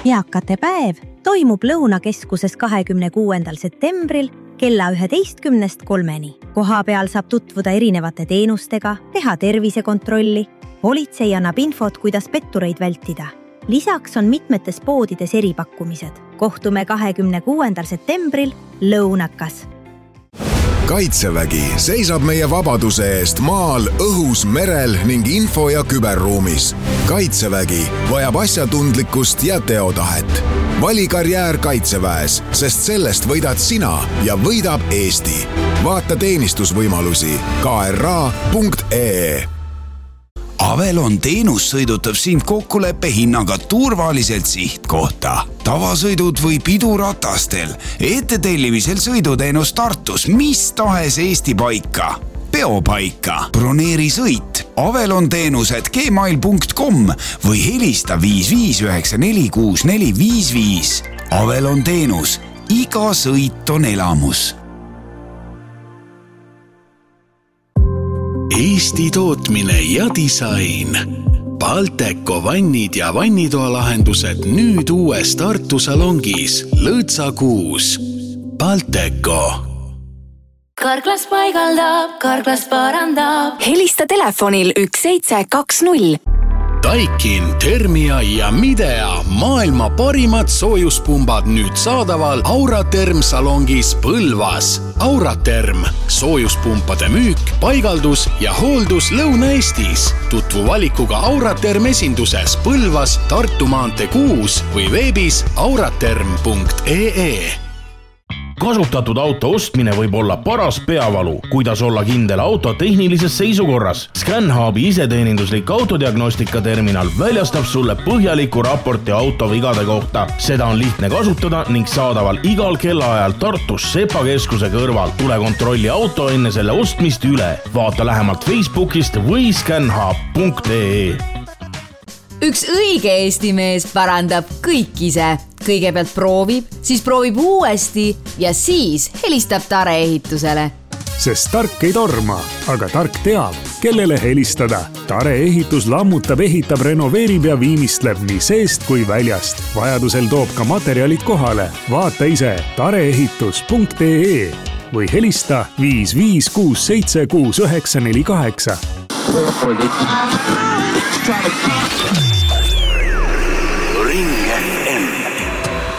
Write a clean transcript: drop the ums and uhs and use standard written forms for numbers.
Eakate päev toimub Lõunakeskuses 26. septembril kella 11:03. Koha peal saab tutvuda erinevate teenustega, teha tervisekontrolli. Politsei annab infot, kuidas pettureid vältida. Lisaks on mitmetes poodides eripakkumised. Kohtume 26. septembril Lõunakas. Kaitsevägi seisab meie vabaduse eest maal, õhus, merel ning info- ja küberruumis. Kaitsevägi vajab asjatundlikkust ja teotahet. Vali karjäär Kaitseväes, sest sellest võidad sina ja võidab Eesti. Vaata teenistusvõimalusi kra.ee. Avelon teenus sõidutab sind kokkuleppe hinnaga turvaliselt sihtkohta. Tavasõidud või piduratastel, ettetellimisel sõiduteenus Tartus, mis tahes Eesti paika, peopaika, broneeri sõit, Avelon teenused gmail.com või helista 55946455. Avelon teenus, iga sõit on elamus. Eesti tootmine ja disain. Balteco vannid ja vannitoalahendused nüüd uues Tartu salongis Lõõtsa 6. Balteco. Karklas paigaldab, Karklas parandab. Helista telefonil 1720. Daikin, Thermia ja Midea maailma parimad soojuspumbad nüüd saadaval Auraterm salongis Põlvas. Auraterm, soojuspumpade müük, paigaldus ja hooldus Lõuna-Eestis. Tutvu valikuga Auraterm esinduses Põlvas, Tartu maantee 6 või veebis auraterm.ee. Kasutatud auto ostmine võib olla paras peavalu. Kuidas olla kindel auto tehnilises seisukorras? ScanHubi iseteeninduslik autodiagnostikaterminal väljastab sulle põhjaliku raporti auto vigade kohta. Seda on lihtne kasutada ning saadaval igal kellaajal Tartus Sepa keskuse kõrval. Tule kontrolli auto enne selle ostmist üle. Vaata lähemalt Facebookist või scanhub.ee. Üks õige Eesti mees parandab kõik ise. Kõigepealt proovib, siis proovib uuesti ja siis helistab Tare ehitusele. Sest tark ei torma, aga tark teab, kellele helistada. Tare ehitus lammutab, ehitab, renoveerib ja viimistleb nii seest kui väljast. Vajadusel toob ka materjalid kohale. Vaata ise tareehitus.ee või helista 55676948.